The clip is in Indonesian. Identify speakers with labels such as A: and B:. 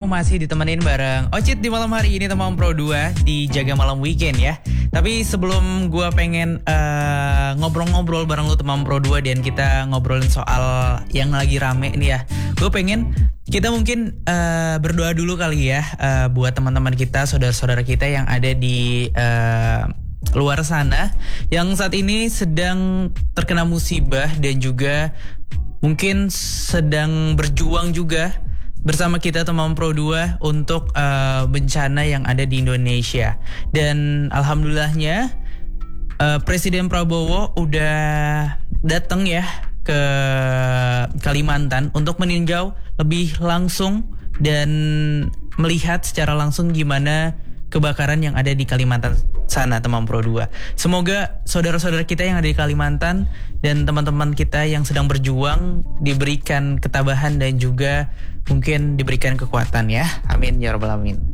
A: masih ditemenin bareng Ocit di malam hari ini teman Pro 2 di Jaga Malam Weekend ya. Tapi sebelum gue pengen ngobrol-ngobrol bareng lu teman Pro 2 dan kita ngobrolin soal yang lagi rame nih ya, gue pengen kita mungkin berdoa dulu kali ya buat teman-teman kita, saudara-saudara kita yang ada di luar sana yang saat ini sedang terkena musibah dan juga mungkin sedang berjuang juga bersama kita teman Pro 2 untuk bencana yang ada di Indonesia. Dan alhamdulillahnya Presiden Prabowo udah datang ya ke Kalimantan untuk meninjau lebih langsung dan melihat secara langsung gimana kebakaran yang ada di Kalimantan sana teman Pro 2. Semoga saudara-saudara kita yang ada di Kalimantan dan teman-teman kita yang sedang berjuang diberikan ketabahan dan juga mungkin diberikan kekuatan ya. Amin ya rabbal alamin.